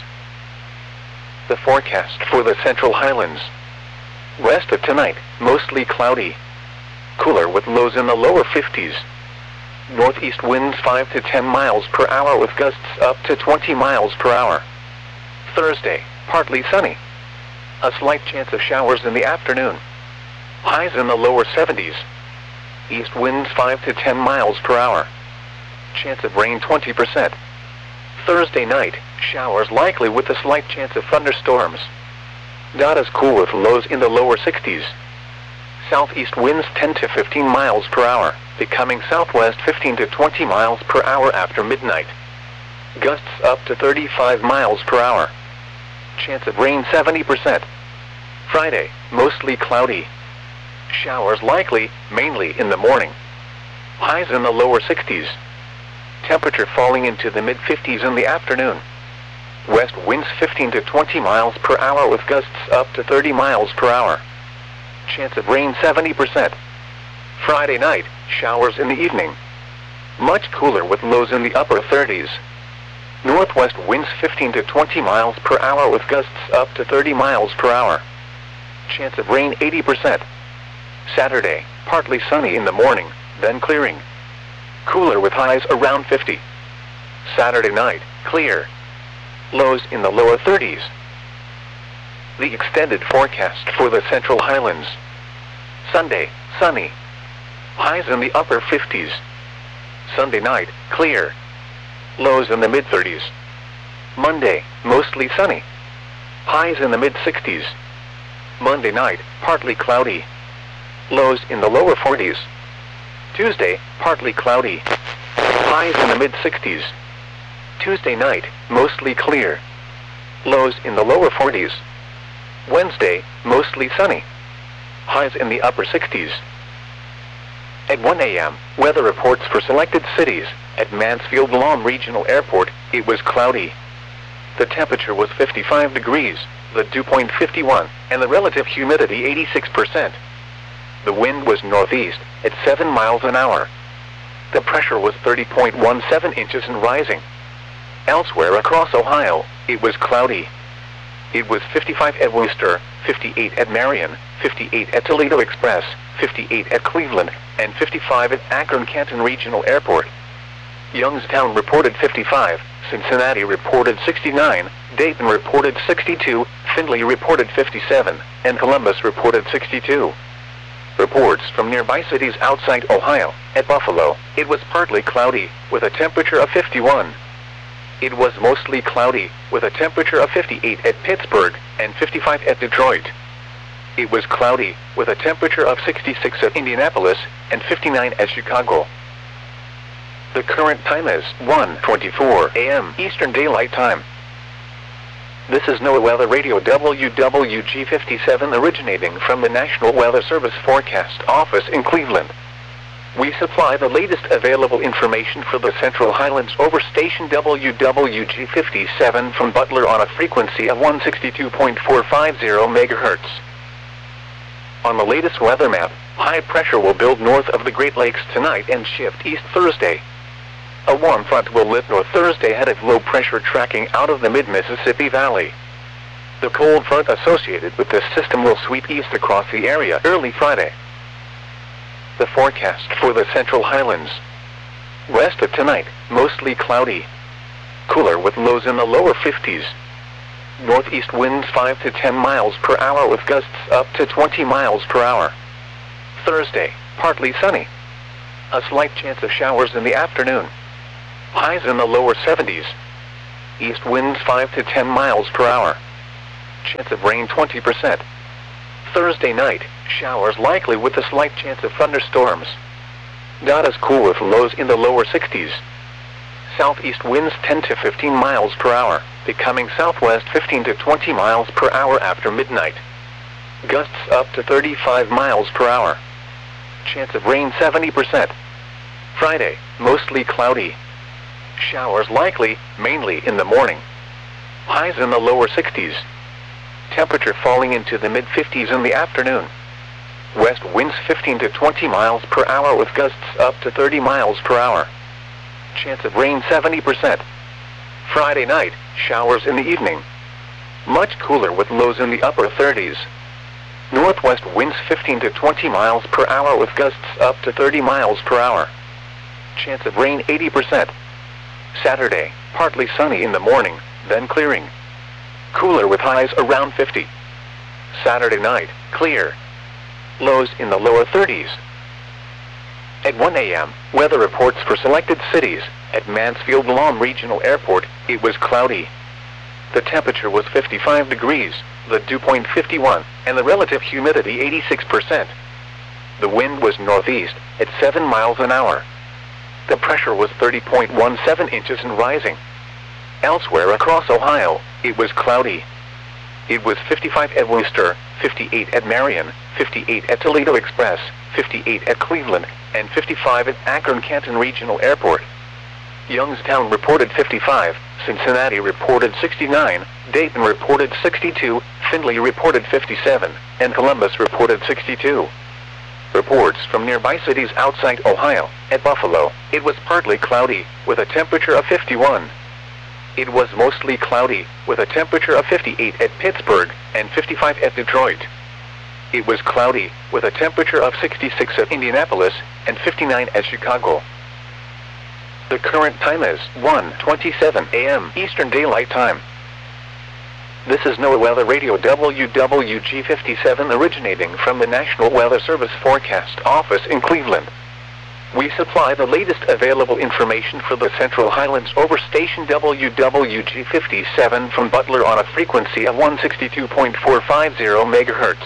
The forecast for the Central Highlands. West of tonight, mostly cloudy. Cooler with lows in the lower fifties. Northeast winds five to ten miles per hour with gusts up to twenty miles per hour. Thursday, partly sunny. A slight chance of showers in the afternoon. Highs in the lower seventies. East winds five to ten miles per hour. Chance of rain twenty percent. Thursday night, showers likely with a slight chance of thunderstorms. Not as cool with lows in the lower sixties. Southeast winds ten to fifteen miles per hour, becoming southwest fifteen to twenty miles per hour after midnight. Gusts up to thirty-five miles per hour. Chance of rain seventy percent. Friday, mostly cloudy. Showers likely, mainly in the morning. Highs in the lower sixties. Temperature falling into the mid fifties in the afternoon. West winds fifteen to twenty miles per hour with gusts up to thirty miles per hour. Chance of rain seventy percent. Friday night, showers in the evening. Much cooler with lows in the upper thirties. Northwest winds fifteen to twenty miles per hour with gusts up to thirty miles per hour. Chance of rain eighty percent. Saturday, partly sunny in the morning, then clearing. Cooler with highs around fifty. Saturday night, clear. Lows in the lower thirties. The extended forecast for the Central Highlands. Sunday, sunny. Highs in the upper fifties. Sunday night, clear. Lows in the mid thirties. Monday, mostly sunny. Highs in the mid sixties. Monday night, partly cloudy. Lows in the lower forties. Tuesday, partly cloudy. Highs in the mid sixties. Tuesday night, mostly clear. Lows in the lower forties. Wednesday, mostly sunny. Highs in the upper sixties. At one A M, weather reports for selected cities. At Mansfield Lawn Regional Airport, it was cloudy. The temperature was fifty-five degrees, the dew point fifty-one, and the relative humidity eighty-six percent. The wind was northeast, at seven miles an hour. The pressure was thirty point one seven inches and rising. Elsewhere across Ohio, it was cloudy. It was fifty-five at Worcester, fifty-eight at Marion, fifty-eight at Toledo Express, fifty-eight at Cleveland, and fifty-five at Akron-Canton Regional Airport. Youngstown reported fifty-five, Cincinnati reported sixty-nine, Dayton reported sixty-two, Findlay reported fifty-seven, and Columbus reported sixty-two. Reports from nearby cities outside Ohio. At Buffalo, it was partly cloudy, with a temperature of fifty-one. It was mostly cloudy, with a temperature of fifty-eight at Pittsburgh, and fifty-five at Detroit. It was cloudy, with a temperature of sixty-six at Indianapolis, and fifty-nine at Chicago. The current time is one twenty-four A M Eastern Daylight Time. This is NOAA Weather Radio W W G fifty-seven originating from the National Weather Service Forecast Office in Cleveland. We supply the latest available information for the Central Highlands over station W W G fifty-seven from Butler on a frequency of one sixty-two point four five zero megahertz. On the latest weather map, high pressure will build north of the Great Lakes tonight and shift east Thursday. A warm front will lift north Thursday ahead of low pressure tracking out of the mid-Mississippi Valley. The cold front associated with this system will sweep east across the area early Friday. The forecast for the Central Highlands. West of tonight, mostly cloudy. cooler with lows in the lower fifties. Northeast winds five to ten miles per hour with gusts up to twenty miles per hour. Thursday, partly sunny. A slight chance of showers in the afternoon. Highs in the lower seventies. East winds five to ten miles per hour. Chance of rain twenty percent. Thursday night, showers likely with a slight chance of thunderstorms. Not as cool with lows in the lower sixties. Southeast winds ten to fifteen miles per hour, becoming southwest fifteen to twenty miles per hour after midnight. Gusts up to thirty-five miles per hour. Chance of rain seventy percent. Friday, mostly cloudy. Showers likely, mainly in the morning. Highs in the lower sixties. Temperature falling into the mid fifties in the afternoon. West winds fifteen to twenty miles per hour with gusts up to thirty miles per hour. Chance of rain seventy percent. Friday night, showers in the evening. Much cooler with lows in the upper thirties. Northwest winds fifteen to twenty miles per hour with gusts up to thirty miles per hour. Chance of rain eighty percent. Saturday, partly sunny in the morning, then clearing. Cooler with highs around fifty. Saturday night, clear. Lows in the lower thirties. At one A M, weather reports for selected cities. At Mansfield Lahm Regional Airport, it was cloudy. The temperature was fifty-five degrees, the dew point fifty-one, and the relative humidity eighty-six percent. The wind was northeast, at seven miles an hour. The pressure was thirty point one seven inches and rising. Elsewhere across Ohio, it was cloudy. It was fifty-five at Worcester, fifty-eight at Marion, fifty-eight at Toledo Express, fifty-eight at Cleveland, and fifty-five at Akron-Canton Regional Airport. Youngstown reported fifty-five, Cincinnati reported sixty-nine, Dayton reported sixty-two, Findlay reported fifty-seven, and Columbus reported sixty-two. Reports from nearby cities outside Ohio. At Buffalo, it was partly cloudy, with a temperature of fifty-one. It was mostly cloudy, with a temperature of fifty-eight at Pittsburgh, and fifty-five at Detroit. It was cloudy, with a temperature of sixty-six at Indianapolis, and fifty-nine at Chicago. The current time is one twenty-seven A M Eastern Daylight Time. This is NOAA Weather Radio W W G fifty-seven originating from the National Weather Service Forecast Office in Cleveland. We supply the latest available information for the Central Highlands over station W W G fifty-seven from Butler on a frequency of one sixty-two point four five zero megahertz.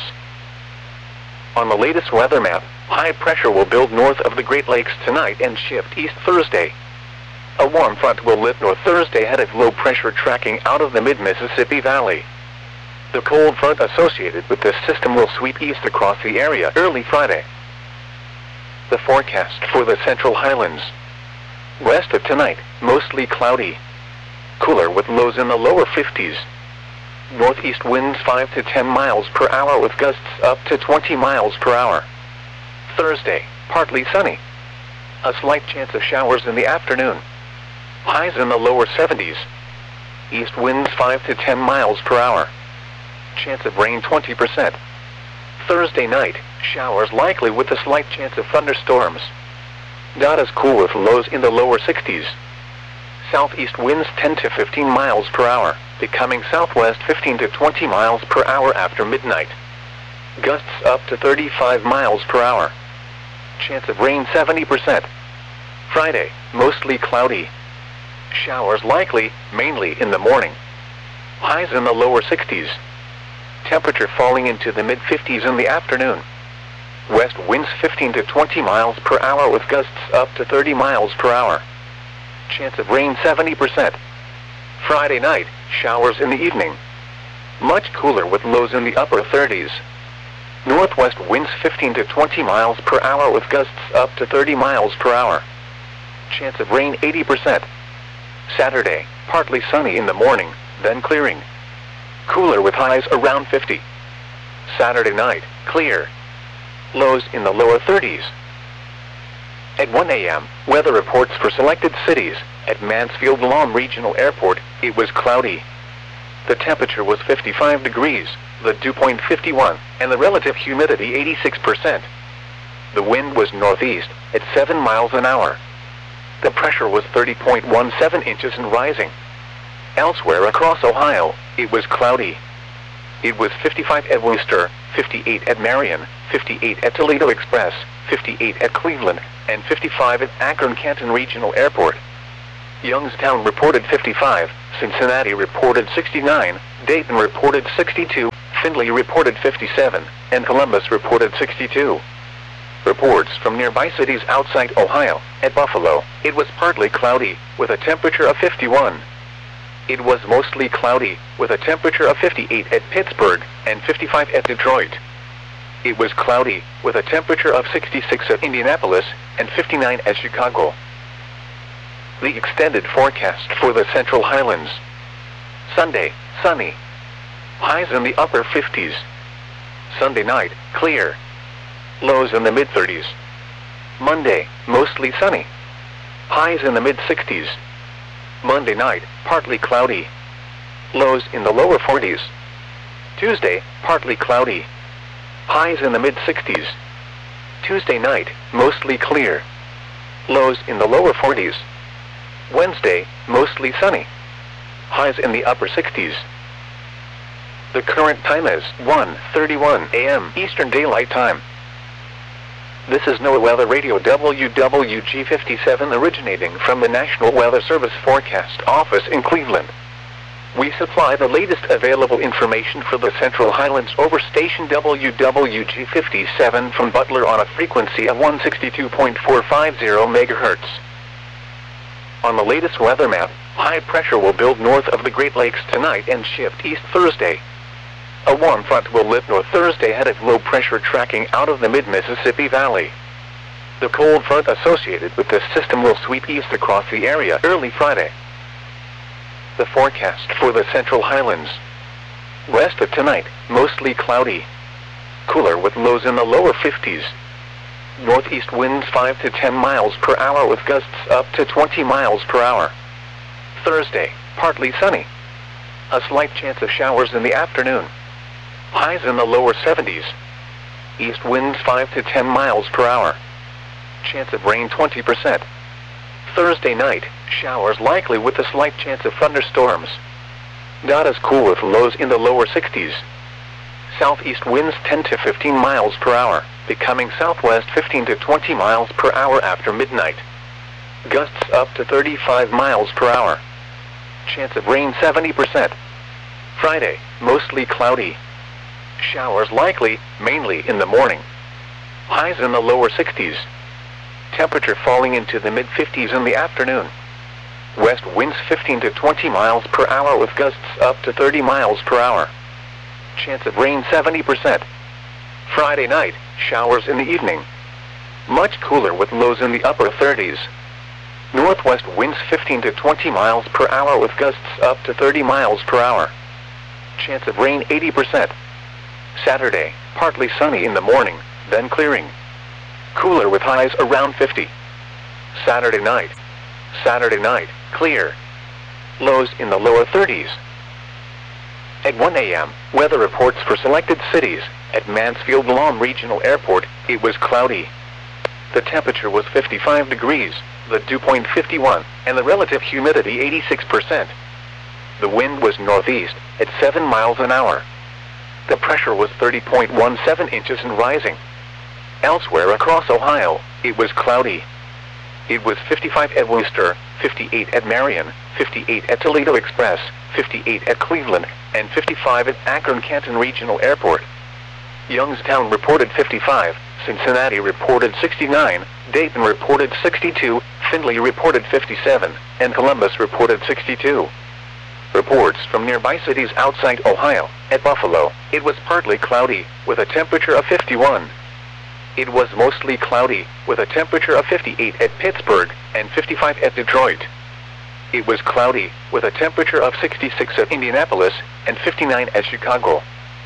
On the latest weather map, high pressure will build north of the Great Lakes tonight and shift east Thursday. A warm front will lift north Thursday headed low pressure tracking out of the mid-Mississippi Valley. The cold front associated with this system will sweep east across the area early Friday. The forecast for the Central Highlands. West of tonight, mostly cloudy. Cooler with lows in the lower fifties. Northeast winds five to ten miles per hour with gusts up to twenty miles per hour. Thursday, partly sunny. A slight chance of showers in the afternoon. Highs in the lower seventies. East winds five to ten miles per hour. Chance of rain twenty percent. Thursday night, showers likely with a slight chance of thunderstorms. Not as cool with lows in the lower sixties. Southeast winds ten to fifteen miles per hour, becoming southwest fifteen to twenty miles per hour after midnight. Gusts up to thirty-five miles per hour. Chance of rain seventy percent. Friday, mostly cloudy. Showers likely, mainly in the morning. Highs in the lower sixties. Temperature falling into the mid fifties in the afternoon. West winds fifteen to twenty miles per hour with gusts up to thirty miles per hour. Chance of rain seventy percent. Friday night, showers in the evening. Much cooler with lows in the upper thirties. Northwest winds fifteen to twenty miles per hour with gusts up to thirty miles per hour. Chance of rain eighty percent. Saturday, partly sunny in the morning, then clearing. Cooler with highs around fifty. Saturday night, clear. Lows in the lower thirties. At one A M, weather reports for selected cities. At Mansfield Lahm Regional Airport, it was cloudy. The temperature was fifty-five degrees, the dew point fifty-one, and the relative humidity eighty-six percent. The wind was northeast, at seven miles an hour. The pressure was thirty point one seven inches and rising. Elsewhere across Ohio, it was cloudy. It was fifty-five at Wooster, fifty-eight at Marion, fifty-eight at Toledo Express, fifty-eight at Cleveland, and fifty-five at Akron-Canton Regional Airport. Youngstown reported fifty-five, Cincinnati reported sixty-nine, Dayton reported sixty-two, Findlay reported fifty-seven, and Columbus reported sixty-two. Reports from nearby cities outside Ohio. At Buffalo, it was partly cloudy, with a temperature of fifty-one. It was mostly cloudy, with a temperature of fifty-eight at Pittsburgh, and fifty-five at Detroit. It was cloudy, with a temperature of sixty-six at Indianapolis, and fifty-nine at Chicago. The extended forecast for the Central Highlands. Sunday, sunny. Highs in the upper fifties. Sunday night, clear. Lows in the mid-thirties. Monday, mostly sunny. Highs in the mid-sixties. Monday night, partly cloudy. Lows in the lower forties. Tuesday, partly cloudy. Highs in the mid-sixties. Tuesday night, mostly clear. Lows in the lower forties. Wednesday, mostly sunny. Highs in the upper sixties. The current time is one thirty-one a m Eastern Daylight Time. This is NOAA Weather Radio W W G fifty-seven originating from the National Weather Service Forecast Office in Cleveland. We supply the latest available information for the Central Highlands over station W W G fifty-seven from Butler on a frequency of one sixty-two point four five zero megahertz. On the latest weather map, high pressure will build north of the Great Lakes tonight and shift east Thursday. A warm front will lift north Thursday ahead of low pressure tracking out of the mid-Mississippi Valley. The cold front associated with this system will sweep east across the area early Friday. The forecast for the Central Highlands. West of tonight, mostly cloudy. Cooler with lows in the lower fifties. Northeast winds five to ten miles per hour with gusts up to twenty miles per hour. Thursday, partly sunny. A slight chance of showers in the afternoon. Highs in the lower seventies. East winds five to ten miles per hour. Chance of rain twenty percent. Thursday night, showers likely with a slight chance of thunderstorms. Not as cool with lows in the lower sixties. Southeast winds ten to fifteen miles per hour, becoming southwest fifteen to twenty miles per hour after midnight. Gusts up to thirty-five miles per hour. Chance of rain seventy percent. Friday, mostly cloudy. Showers likely, mainly in the morning. Highs in the lower sixties. Temperature falling into the mid-fifties in the afternoon. West winds fifteen to twenty miles per hour with gusts up to thirty miles per hour. Chance of rain seventy percent. Friday night, showers in the evening. Much cooler with lows in the upper thirties. Northwest winds fifteen to twenty miles per hour with gusts up to thirty miles per hour. Chance of rain eighty percent. Saturday, partly sunny in the morning, then clearing. Cooler with highs around fifty. Saturday night. Saturday night, clear. Lows in the lower thirties. At one a m, weather reports for selected cities. At Mansfield-Lom Regional Airport, it was cloudy. The temperature was fifty-five degrees, the dew point fifty-one, and the relative humidity eighty-six percent. The wind was northeast, at seven miles an hour. The pressure was thirty point one seven inches and rising. Elsewhere across Ohio, it was cloudy. It was fifty-five at Wooster, fifty-eight at Marion, fifty-eight at Toledo Express, fifty-eight at Cleveland, and fifty-five at Akron-Canton Regional Airport. Youngstown reported fifty-five, Cincinnati reported sixty-nine, Dayton reported sixty-two, Findlay reported fifty-seven, and Columbus reported sixty-two. Reports from nearby cities outside Ohio. At Buffalo, it was partly cloudy, with a temperature of fifty-one. It was mostly cloudy, with a temperature of fifty-eight at Pittsburgh, and fifty-five at Detroit. It was cloudy, with a temperature of sixty-six at Indianapolis, and fifty-nine at Chicago.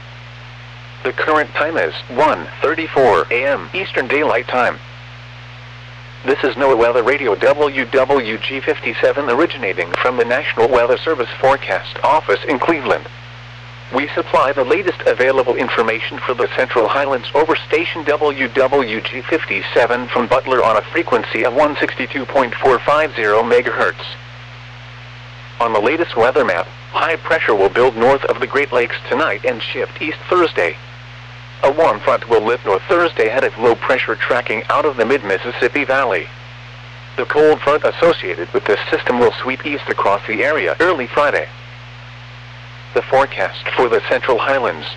The current time is one thirty-four a m Eastern Daylight Time. This is NOAA Weather Radio W W G fifty-seven originating from the National Weather Service Forecast Office in Cleveland. We supply the latest available information for the Central Highlands over station W W G fifty-seven from Butler on a frequency of one sixty-two point four five zero megahertz. On the latest weather map, high pressure will build north of the Great Lakes tonight and shift east Thursday. A warm front will lift north Thursday ahead of low pressure tracking out of the mid-Mississippi Valley. The cold front associated with this system will sweep east across the area early Friday. The forecast for the Central Highlands.